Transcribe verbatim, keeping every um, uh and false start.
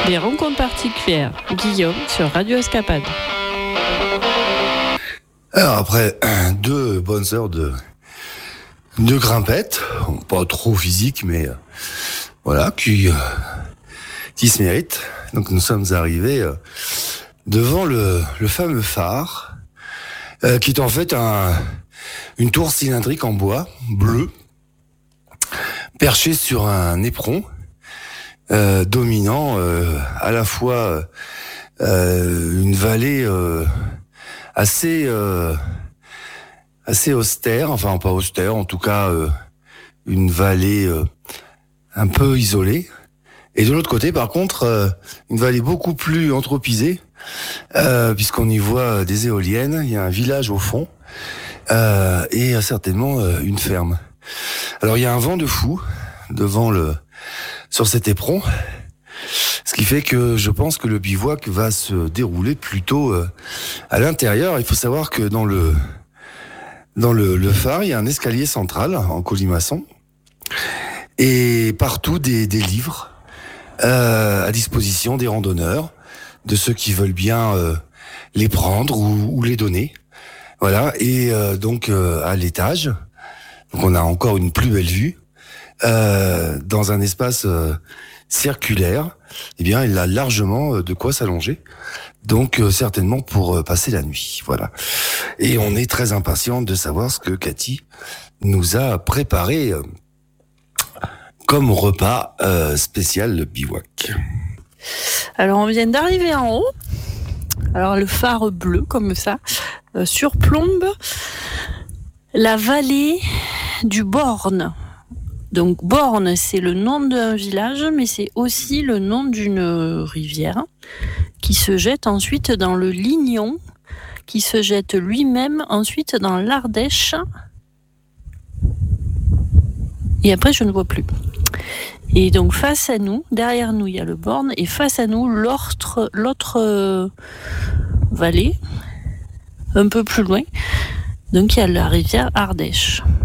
Des rencontres particulières. Guillaume sur Radio Escapade. Alors après deux bonnes heures de, de grimpette, pas trop physique, mais euh, voilà, qui, euh, qui se mérite. Donc nous sommes arrivés euh, devant le, le fameux phare, euh, qui est en fait un, une tour cylindrique en bois, bleu, perchée sur un éperon, euh, dominant euh, à la fois euh, une vallée euh, assez euh, assez austère, enfin pas austère, en tout cas euh, une vallée euh, un peu isolée. Et de l'autre côté, par contre, euh, une vallée beaucoup plus anthropisée, euh, puisqu'on y voit des éoliennes, il y a un village au fond, euh, et certainement euh, une ferme. Alors il y a un vent de fou devant le sur cet éperon, ce qui fait que je pense que le bivouac va se dérouler plutôt euh, à l'intérieur. Il faut savoir que dans le dans le, le phare, il y a un escalier central en colimaçon et partout des, des livres euh, à disposition des randonneurs, de ceux qui veulent bien euh, les prendre ou, ou les donner. Voilà. Et euh, donc euh, à l'étage, donc on a encore une plus belle vue euh, dans un espace euh, circulaire. Eh bien, il a largement de quoi s'allonger. Donc, euh, certainement pour euh, passer la nuit. Voilà. Et on est très impatient de savoir ce que Cathy nous a préparé euh, comme repas euh, spécial le bivouac. Alors, on vient d'arriver en haut. Alors, le phare bleu, comme ça, euh, surplombe la vallée du Borne. Donc Borne, c'est le nom d'un village, mais c'est aussi le nom d'une rivière qui se jette ensuite dans le Lignon, qui se jette lui-même ensuite dans l'Ardèche. Et après, je ne vois plus. Et donc face à nous, derrière nous, il y a le Borne, et face à nous, l'autre, l'autre euh, vallée, un peu plus loin. Donc il y a la rivière Ardèche.